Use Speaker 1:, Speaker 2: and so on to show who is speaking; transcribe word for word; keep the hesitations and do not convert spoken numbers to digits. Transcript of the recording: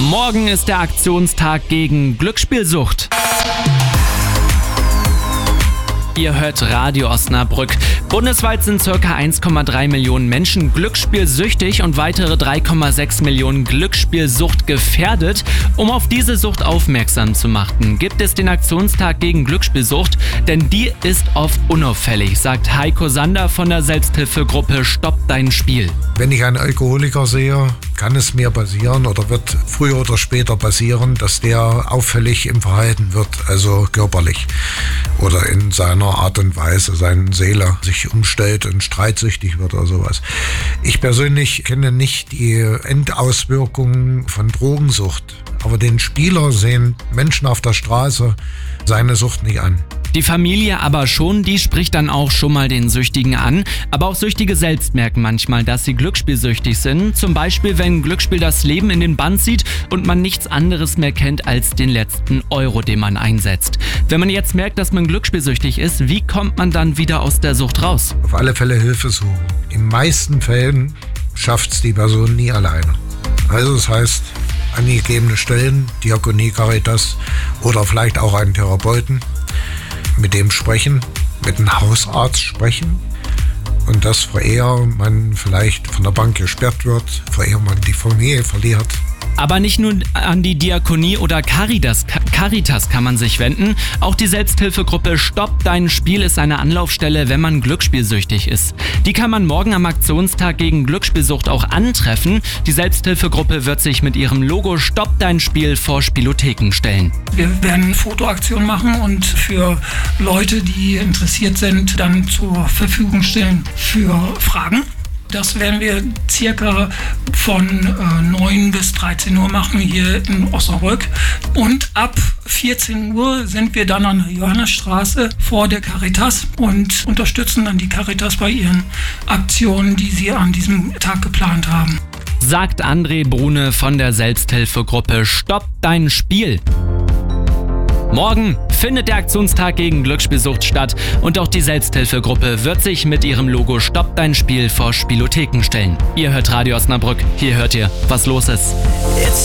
Speaker 1: Morgen ist der Aktionstag gegen Glücksspielsucht. Ihr hört Radio Osnabrück. Bundesweit sind ca. eins Komma drei Millionen Menschen glücksspielsüchtig und weitere drei Komma sechs Millionen Glücksspielsucht gefährdet. Um auf diese Sucht aufmerksam zu machen, gibt es den Aktionstag gegen Glücksspielsucht, denn die ist oft unauffällig, sagt Heiko Sander von der Selbsthilfegruppe Stopp dein Spiel.
Speaker 2: Wenn ich einen Alkoholiker sehe, kann es mir passieren oder wird früher oder später passieren, dass der auffällig im Verhalten wird, also körperlich oder in seiner Art und Weise, seine Seele sich umstellt und streitsüchtig wird oder sowas. Ich persönlich kenne nicht die Endauswirkungen von Drogensucht, aber den Spieler sehen Menschen auf der Straße seine Sucht nicht an.
Speaker 1: Die Familie aber schon, die spricht dann auch schon mal den Süchtigen an. Aber auch Süchtige selbst merken manchmal, dass sie glücksspielsüchtig sind. Zum Beispiel, wenn Glücksspiel das Leben in den Bann zieht und man nichts anderes mehr kennt als den letzten Euro, den man einsetzt. Wenn man jetzt merkt, dass man glücksspielsüchtig ist, wie kommt man dann wieder aus der Sucht raus?
Speaker 2: Auf alle Fälle Hilfe suchen. In meisten Fällen schafft es die Person nie alleine. Also das heißt, angegebene Stellen, Diakonie, Caritas oder vielleicht auch einen Therapeuten, mit dem sprechen, mit einem Hausarzt sprechen und das vor eher man vielleicht von der Bank gesperrt wird, vor eher man die Familie verliert.
Speaker 1: Aber nicht nur an die Diakonie oder Caritas, Caritas kann man sich wenden. Auch die Selbsthilfegruppe Stopp dein Spiel ist eine Anlaufstelle, wenn man glücksspielsüchtig ist. Die kann man morgen am Aktionstag gegen Glücksspielsucht auch antreffen. Die Selbsthilfegruppe wird sich mit ihrem Logo Stopp dein Spiel vor Spielotheken stellen.
Speaker 3: Wir werden Fotoaktionen machen und für Leute, die interessiert sind, dann zur Verfügung stellen für Fragen. Das werden wir circa von äh, neun bis dreizehn Uhr machen hier in Osnabrück. Und ab vierzehn Uhr sind wir dann an der Johannesstraße vor der Caritas und unterstützen dann die Caritas bei ihren Aktionen, die sie an diesem Tag geplant haben.
Speaker 1: Sagt André Brune von der Selbsthilfegruppe Stopp dein Spiel. Morgen findet der Aktionstag gegen Glücksspielsucht statt und auch die Selbsthilfegruppe wird sich mit ihrem Logo Stopp dein Spiel vor Spielotheken stellen. Ihr hört Radio Osnabrück, hier hört ihr, was los ist.